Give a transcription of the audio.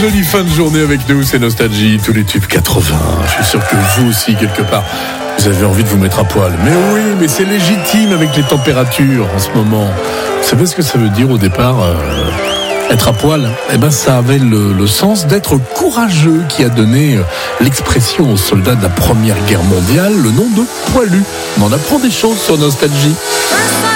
jolie fin de journée avec nous, c'est Nostalgie, tous les tubes 80. Je suis sûr que vous aussi, quelque part, vous avez envie de vous mettre à poil. Mais oui, mais c'est légitime avec les températures en ce moment. Vous savez ce que ça veut dire au départ, être à poil? Eh ben, ça avait le sens d'être courageux, qui a donné l'expression aux soldats de la Première Guerre mondiale, le nom de poilu. On en apprend des choses sur Nostalgie.